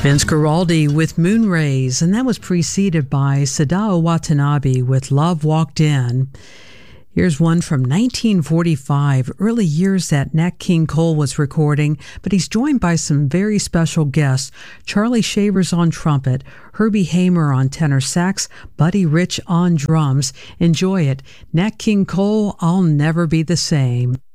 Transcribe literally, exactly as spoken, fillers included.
Vince Guaraldi with Moonrays, and that was preceded by Sadao Watanabe with Love Walked In. Here's one from nineteen forty-five, early years that Nat King Cole was recording, but he's joined by some very special guests. Charlie Shavers on trumpet, Herbie Hamer on tenor sax, Buddy Rich on drums. Enjoy it. Nat King Cole, I'll Never Be the Same.